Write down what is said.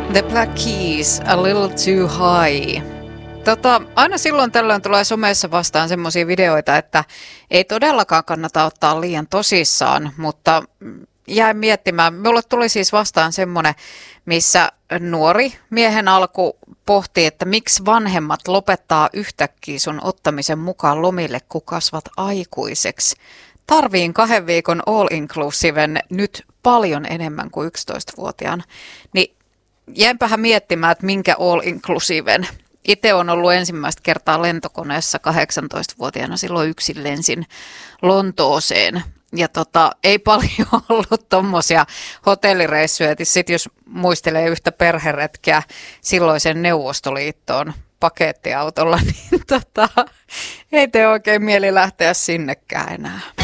The Black Keys, A Little Too High. Aina silloin tällöin tulee somessa vastaan semmoisia videoita, että ei todellakaan kannata ottaa liian tosissaan, mutta jäin miettimään. Mulle tuli siis vastaan semmoinen, missä nuori miehen alku pohtii, että miksi vanhemmat lopettaa yhtäkkiä sun ottamisen mukaan lomille, kun kasvat aikuiseksi. Tarviin 2 viikon all-inclusiven nyt paljon enemmän kuin 11-vuotiaana. Niin jäinpähän miettimään, että minkä all-inclusiven. Itse olen ollut ensimmäistä kertaa lentokoneessa 18-vuotiaana, silloin yksin lensin Lontooseen. Ja ei paljon ollut tommosia hotellireissuja. Sitten jos muistelee yhtä perheretkeä silloisen Neuvostoliittoon pakettiautolla, niin ei tee oikein mieli lähteä sinnekään enää.